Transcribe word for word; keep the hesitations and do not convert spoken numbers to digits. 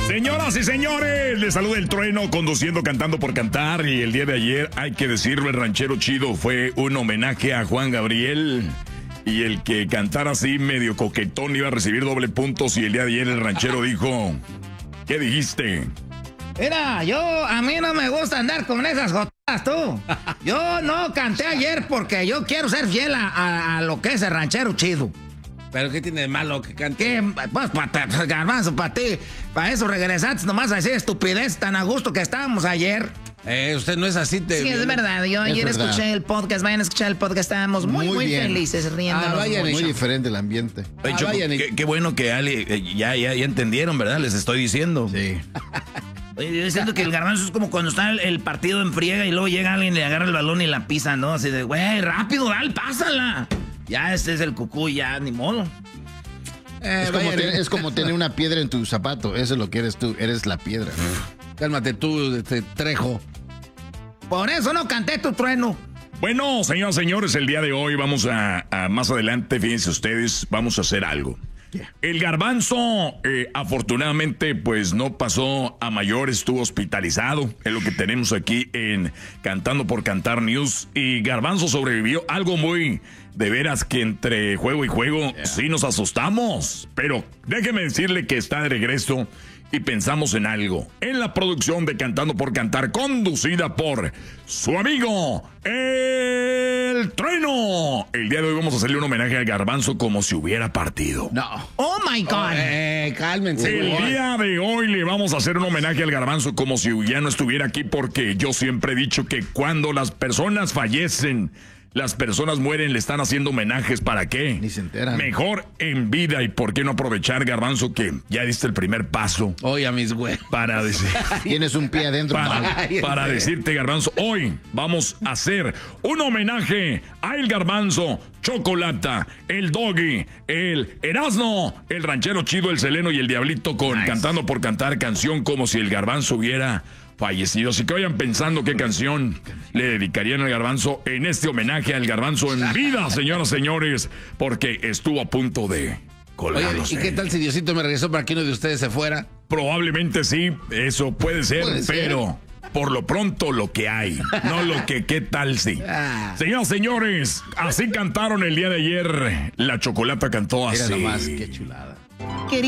Señoras y señores, les saluda el Trueno conduciendo Cantando por Cantar. Y el día de ayer, hay que decirlo, el ranchero chido fue un homenaje a Juan Gabriel. Y el que cantara así medio coquetón iba a recibir doble puntos. Y el día de ayer el ranchero dijo, ¿qué dijiste? Mira, yo, a mí no me gusta andar con esas jotas, tú. Yo no canté ayer porque yo quiero ser fiel a, a, a lo que es el ranchero chido. ¿Pero qué tiene de malo que cante? ¿Qué? Pues, para Garbanzo, para ti, para eso regresaste nomás a decir estupidez tan a gusto que estábamos ayer. Eh, usted no es así. Te... Sí, es verdad. Yo es ayer verdad. escuché el podcast, vayan a escuchar el podcast, estábamos muy, muy, Muy felices, riéndonos. Ah, vayan, mucho. Muy diferente el ambiente. Ay, Ah, Choco, vayan y- qué, qué bueno que Ale, eh, ya, ya, ya entendieron, ¿verdad? Les estoy diciendo. Sí. Oye, yo siento que el Garbanzo es como cuando está el, el partido en friega y luego llega alguien, le agarra el balón y la pisa, ¿no? Así de, güey, rápido, dale, pásala. Ya, este es el cucú, ya, ni modo. Eh, Es como, vayan, te- es como tener una piedra en tu zapato. Eso es lo que eres tú. Eres la piedra. Cálmate tú, este, Trejo. Por eso no canté tu Trueno. Bueno, señoras y señores, el día de hoy vamos a, a más adelante, fíjense ustedes, vamos a hacer algo. El Garbanzo, eh, afortunadamente, pues no pasó a mayor, estuvo hospitalizado. Es lo que tenemos aquí en Cantando por Cantar News. Y Garbanzo sobrevivió. Algo muy de veras que entre juego y juego sí nos asustamos. Pero déjeme decirle que está de regreso y pensamos en algo. En la producción de Cantando por Cantar, conducida por su amigo, El Trueno. El día de hoy vamos a hacerle un homenaje al Garbanzo como si hubiera partido. No. Oh my God. Eh, cálmense. El güey. día de hoy le vamos a hacer un homenaje al Garbanzo como si ya no estuviera aquí, porque yo siempre he dicho que cuando las personas fallecen, las personas mueren, le están haciendo homenajes. ¿Para qué? Ni se enteran. Mejor en vida. ¿Y por qué no aprovechar, Garbanzo, que ya diste el primer paso Oye, a mis güey. para decir... Tienes un pie adentro. Para, Ay, para este. decirte, Garbanzo, hoy vamos a hacer un homenaje a El Garbanzo, Chocolata, el Doggy, el Erasno, el Ranchero Chido, el Seleno y el Diablito con Nice. Cantando por Cantar, canción como si el Garbanzo hubiera fallecido. Así que vayan pensando qué canción le dedicarían al Garbanzo en este homenaje al Garbanzo en vida, señoras y señores, porque estuvo a punto de Oye, colgarnos. ¿y qué tal si Diosito me regresó para que uno de ustedes se fuera? Probablemente sí, eso puede ser, Puede ser. pero por lo pronto lo que hay, no lo que qué tal si. Ah. Señoras y señores, así cantaron el día de ayer. La Chocolata cantó Mira así. nomás, qué chulada.